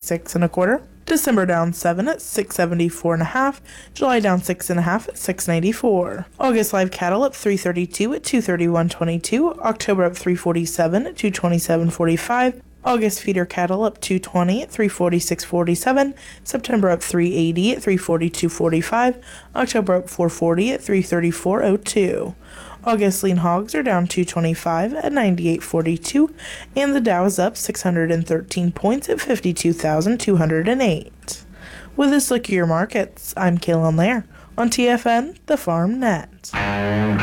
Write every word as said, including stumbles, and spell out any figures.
six and a quarter. December down seven at six seventy-four and a half. July down six and a half at six ninety-four. August live cattle up three thirty-two at two thirty-one twenty-two. October up three forty-seven at two twenty-seven forty-five. August feeder cattle up two twenty at three forty-six forty-seven. September up three eighty at three forty-two forty-five. October up four forty at three thirty-four oh two. August lean hogs are down two twenty-five at ninety-eight forty-two, and the Dow is up six hundred thirteen points at fifty-two thousand two hundred eight. With this look at your markets, I'm Kaylin Lair on T F N, the Farm Net.